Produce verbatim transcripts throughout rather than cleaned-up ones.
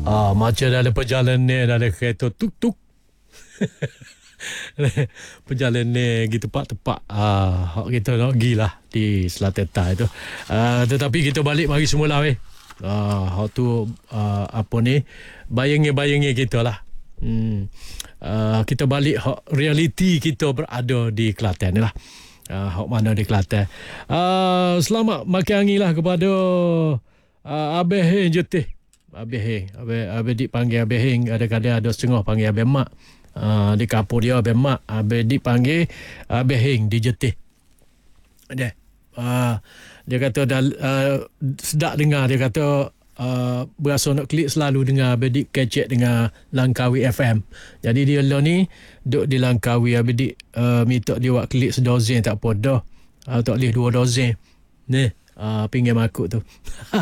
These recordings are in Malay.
Ah, macam dalam perjalanan ni, dalam kereta tuk-tuk. Perjalanan ni gitu tepat-tepat ah hak kita nak gilah di Selateta itu. Ah, tetapi kita balik mari semula weh. Ah, hak tu ah, apa ni? Bayangi-bayangi kita lah. Hmm. Uh, kita balik hak realiti kita berada di Kelantan ni lah. Uh, hak mana di Kelantan. Uh, selamat makan angin lah kepada uh, Abeh Heng Jetih. Abeh Heng. Abeh, Abeh Dik panggil Abeh Heng. Ada-kadang ada setengah panggil Abeh Mak. Uh, di kampung dia Abeh Mak. Abeh Dik panggil Abeh Heng di Jetih. Dia, uh, dia kata dah, uh, sedap dengar. Dia kata Uh, berasa nak klik selalu dengar Abedik kecek dengan Langkawi F M. Jadi dia lah ni duduk di Langkawi. Abedik uh, minta dia buat klik sedozen tak apa dah. Uh, tak boleh dua dozen. Ni uh, pinggir makuk tu.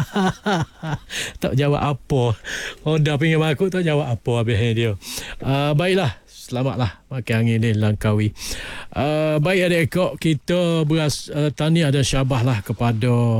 Tak jawab apa. Oh dah pinggir makuk tak jawab apa habis dia. Uh, baiklah. Selamatlah makan angin di Langkawi. Uh, baik adik-adik, kita beras uh, tahniah dan syabas lah kepada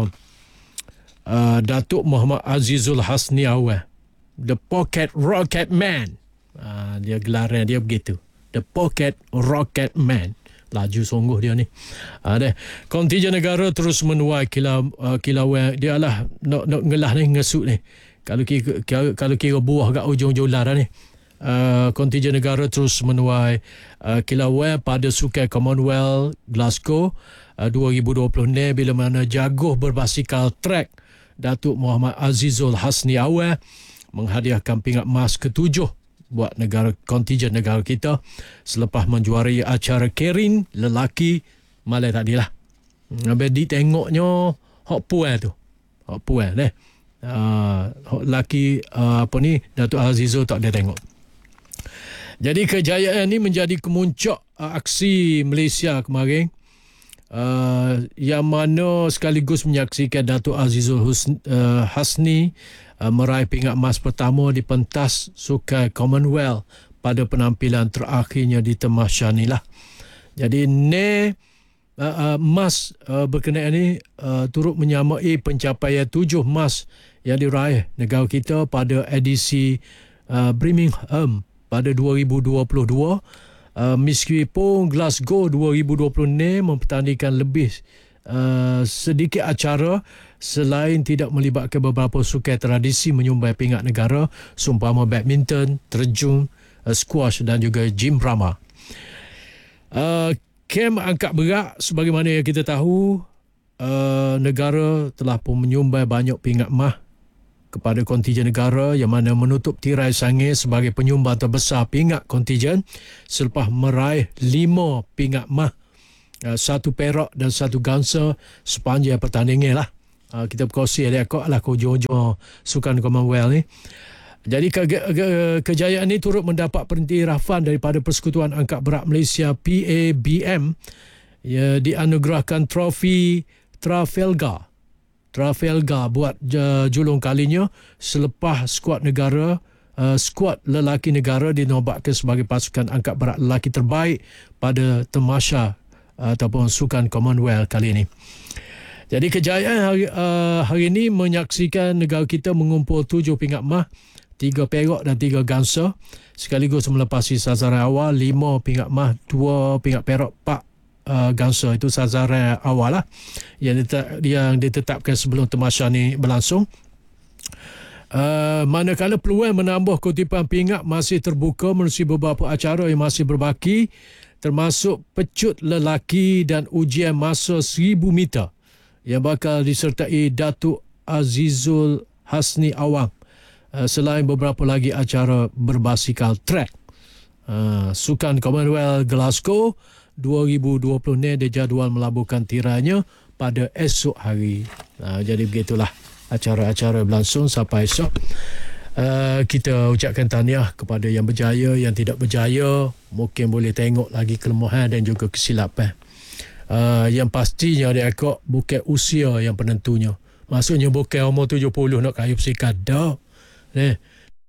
Uh, Datuk Muhammad Azizul Hasni Awal, The Pocket Rocket Man. Uh, dia gelaran dia begitu, The Pocket Rocket Man. Laju sungguh dia ni. Uh, deh. Kontijen negara terus menuai kilau uh, kilauan. Dia lah nak, nak ngelah ni, ngesut ni. Kalau kira, kalau kira buah kat ujung jular ni. Uh, kontijen negara terus menuai uh, kilauan pada Sukan Commonwealth Glasgow uh, dua ribu dua puluh ni, bila mana jaguh berbasikal trek Datuk Muhammad Azizul Hasni Awal menghadiahkan pingat emas ketujuh buat negara kontijen negara kita selepas menjuarai acara Kerin lelaki malam tadi lah. Habis ditengoknya hok puan tu. Hok puan deh. Uh, hok lelaki uh, apa ni Datuk Azizul tak dia tengok. Jadi kejayaan ini menjadi kemuncak uh, aksi Malaysia kemarin. Uh, yang mana sekaligus menyaksikan Datuk Azizul Husni, uh, Hasni uh, meraih pingat emas pertama di pentas Sukan Commonwealth pada penampilan terakhirnya di Temasya ni lah. Jadi ni uh, uh, emas uh, berkenaan ni uh, turut menyamai pencapaian tujuh emas yang diraih negara kita pada edisi uh, Birmingham pada dua ribu dua puluh dua. Uh, meskipun Glasgow dua ribu dua puluh ni mempertandingkan lebih uh, sedikit acara selain tidak melibatkan beberapa sukan tradisi menyumbang pingat negara seumpama badminton, terjun, uh, squash dan juga gym rama. Uh, kem angkat berat sebagaimana yang kita tahu, uh, negara telah pun menyumbang banyak pingat emas kepada kontijen negara yang mana menutup tirai sangir sebagai penyumbang terbesar pingat kontijen selepas meraih lima pingat emas, satu perak dan satu gangsa sepanjang pertandingan lah. Kita berkongsi adik-adik lah ke ujung-ujung Sukan Commonwealth ni. Jadi ke, ke, kejayaan ini turut mendapat periktirafan daripada Persekutuan Angkat Berat Malaysia P A B M, ya, dianugerahkan trofi Trafalgar Trafalgar buat uh, julung kalinya selepas skuad negara uh, skuad lelaki negara dinobatkan sebagai pasukan angkat berat lelaki terbaik pada Temasya uh, ataupun Sukan Commonwealth kali ini. Jadi kejayaan hari, uh, hari ini menyaksikan negara kita mengumpul tujuh pingat emas, tiga perak dan tiga gangsa, sekaligus melepasi sasaran awal lima pingat emas, dua pingat perak, empat Uh, gangsa. Itu sasaran awal lah yang, ditetap, yang ditetapkan sebelum Temasya ni berlangsung. Uh, manakala peluang menambah kutipan pingat masih terbuka melalui beberapa acara yang masih berbaki, termasuk pecut lelaki dan ujian masa seribu meter yang bakal disertai Datuk Azizul Hasni Awang, uh, selain beberapa lagi acara berbasikal trek. Uh, Sukan Commonwealth Glasgow dua ribu dua puluh ni dia jadual melabuhkan tirainya pada esok hari. Uh, jadi begitulah acara-acara berlangsung sampai esok. Uh, kita ucapkan tahniah kepada yang berjaya, yang tidak berjaya mungkin boleh tengok lagi kelemahan dan juga kesilapan. Uh, yang pastinya adik-adik bukan usia yang penentunya. Maksudnya bukan umur tujuh puluh nak kayu bersikat dah. Eh.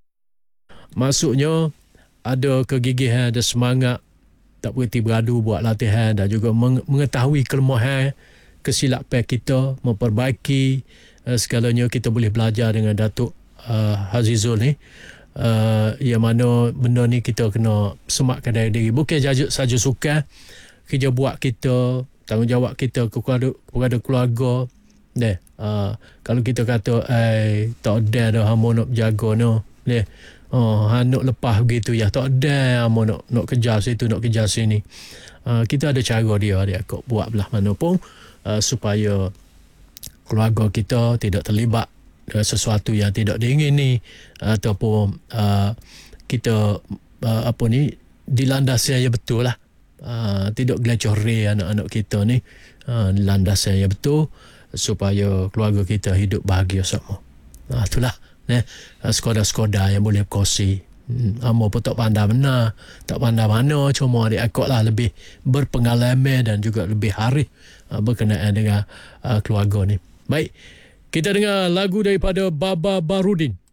Maksudnya ada kegigihan, ada semangat, tak berhenti beradu buat latihan dan juga mengetahui kelemahan, kesilapan kita, memperbaiki uh, segalanya. Kita boleh belajar dengan Datuk uh, Azizul ni, uh, yang mana benda ni kita kena sematkan dari diri. Bukan saja saja sukan, kerja buat kita, tanggungjawab kita kepada, kepada keluarga. Deh, uh, kalau kita kata eh tak ada dah hamo nak jaga no. Deh. Oh, nak lepas begitu ya, tak ada hamo nak nak kejar situ, nak kejar sini. Uh, kita ada cara dia dia kok buat belah mana pun uh, supaya keluarga kita tidak terlibat uh, sesuatu yang tidak diingini, ataupun uh, kita uh, apa ni dilandasi yang betul lah. Uh, tidak gelecori anak-anak kita ni, uh, dilandasi yang betul supaya keluarga kita hidup bahagia semua. Uh, itulah eh, sekolah-sekolah yang boleh berkongsi. Hmm, amo pun tak pandai benar, tak pandai mana, cuma adik akak lah lebih berpengalaman dan juga lebih harif uh, berkenaan dengan uh, keluarga ni. Baik, kita dengar lagu daripada Baba Barudin.